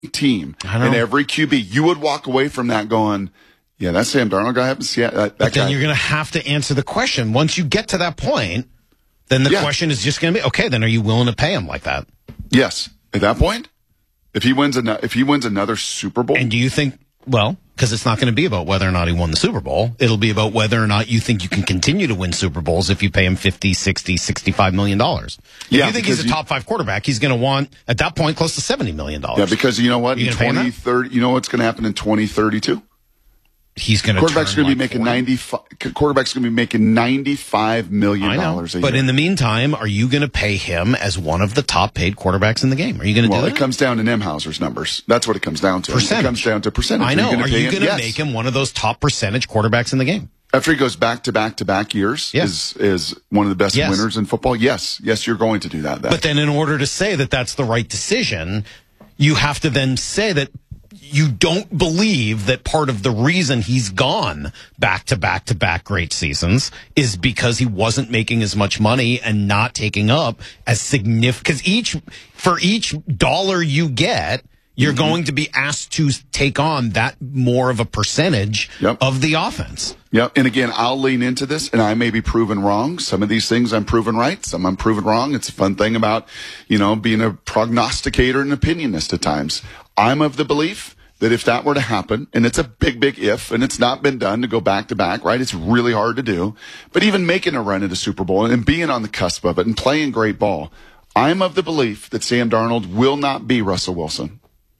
team and every QB, you would walk away from that going, yeah, that Sam Darnold guy happens. Yeah, that but then guy. You're going to have to answer the question. Once you get to that point, then the question is just going to be, okay, then are you willing to pay him like that? Yes. At that point, if he wins another Super Bowl. And do you think, well, because it's not going to be about whether or not he won the Super Bowl. It'll be about whether or not you think you can continue to win Super Bowls if you pay him $50, $60, $65 million. If you think he's a top 5 quarterback, he's going to want, at that point, close to $70 million. Yeah, because you know what? In 2030, you know what's going to happen in 2032? He's going to quarterback's going to be making quarterback's going to be making $95 million a year. But in the meantime, are you going to pay him as one of the top paid quarterbacks in the game? Are you going to do that? It comes down to Nemhauser's numbers. That's what it comes down to. Percentage. It comes down to percentage. I know. Are you going to make him one of those top percentage quarterbacks in the game? After he goes back to back to back years, is one of the best winners in football. Yes, you're going to do that. But then, in order to say that that's the right decision, you have to then say that you don't believe that part of the reason he's gone back to back to back great seasons is because he wasn't making as much money and not taking up as significant. Because for each dollar you get, you're going to be asked to take on that more of a percentage of the offense. Yep. And again, I'll lean into this, and I may be proven wrong. Some of these things I'm proven right. Some I'm proven wrong. It's a fun thing about, being a prognosticator and opinionist at times. I'm of the belief that if that were to happen, and it's a big, big if, and it's not been done to go back to back, right? It's really hard to do. But even making a run at a Super Bowl and being on the cusp of it and playing great ball, I'm of the belief that Sam Darnold will not be Russell Wilson.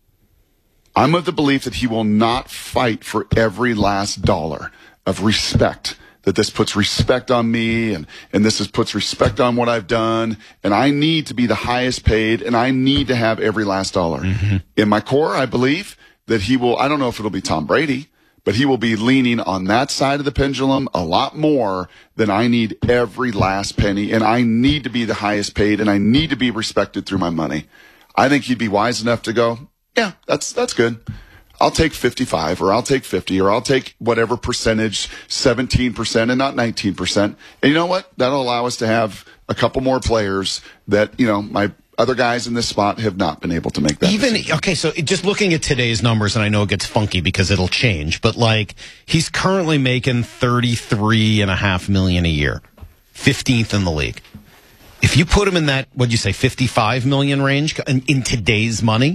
I'm of the belief that he will not fight for every last dollar of respect, that this puts respect on me and puts respect on what I've done. And I need to be the highest paid, and I need to have every last dollar. Mm-hmm. In my core, I believe that he will, I don't know if it'll be Tom Brady, but he will be leaning on that side of the pendulum a lot more than I need every last penny. And I need to be the highest paid, and I need to be respected through my money. I think he'd be wise enough to go, yeah, that's good. I'll take 55 or I'll take 50 or I'll take whatever percentage, 17% and not 19%. And you know what? That'll allow us to have a couple more players that, my other guys in this spot have not been able to make that decision. Okay, so just looking at today's numbers, and I know it gets funky because it'll change, but he's currently making $33.5 million a year, 15th in the league. If you put him in that, what'd you say, 55 million range in today's money,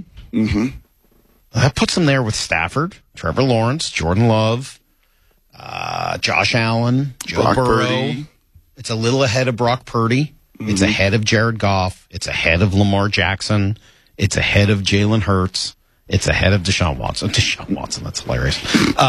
that puts him there with Stafford, Trevor Lawrence, Jordan Love, Josh Allen, Joe Burrow. Purdy. It's a little ahead of Brock Purdy. Mm-hmm. It's ahead of Jared Goff. It's ahead of Lamar Jackson. It's ahead of Jalen Hurts. It's ahead of Deshaun Watson. That's hilarious.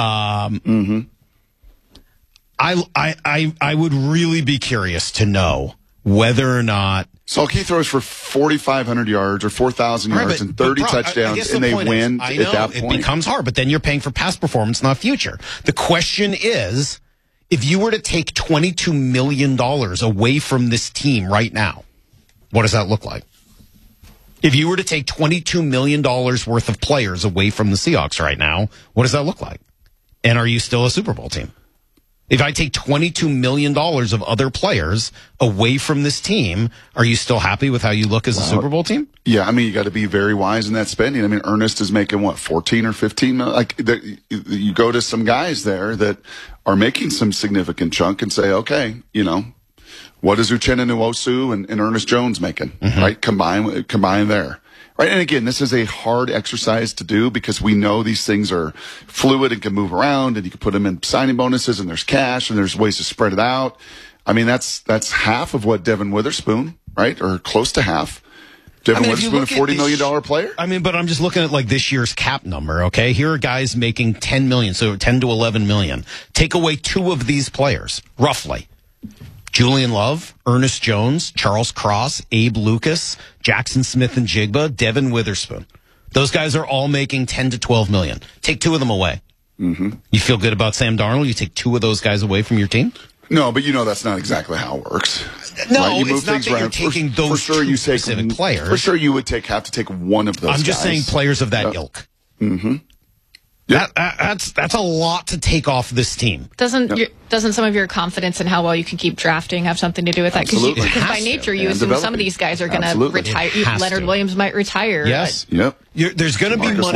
I would really be curious to know whether or not. So he throws for 4,500 yards or 4,000 yards and 30 touchdowns, and they win at that point. It becomes hard, but then you're paying for past performance, not future. The question is, if you were to take $22 million away from this team right now, what does that look like? If you were to take $22 million worth of players away from the Seahawks right now, what does that look like? And are you still a Super Bowl team? If I take $22 million of other players away from this team, are you still happy with how you look as a Super Bowl team? Yeah, you got to be very wise in that spending. Ernest is making, 14 or 15 million? You go to some guys there that are making some significant chunk and say, okay, what is Uchenna Nwosu and Ernest Jones making, right? Combine there. Right. And again, this is a hard exercise to do because we know these things are fluid and can move around, and you can put them in signing bonuses, and there's cash, and there's ways to spread it out. That's half of what Devin Witherspoon, right? Or close to half. Devin Witherspoon, a $40 million player? But I'm just looking at this year's cap number, okay? Here are guys making $10 million, so 10 to 11 million. Take away two of these players, roughly. Julian Love, Ernest Jones, Charles Cross, Abe Lucas, Jackson Smith and Jigba, Devin Witherspoon. Those guys are all making 10 to 12 million. Take two of them away. Mm-hmm. You feel good about Sam Darnold? You take two of those guys away from your team? No, but that's not exactly how it works. No, right? You move it's not things that you're around. taking those for sure two you take specific players. For sure you would have to take one of those guys. I'm just saying players of that ilk. Mm-hmm. That's a lot to take off this team. Doesn't some of your confidence in how well you can keep drafting have something to do with that? Absolutely. Because by nature, you assume some of these guys are going to retire. Leonard Williams might retire. Yes. Yep. There's going to be Marcus money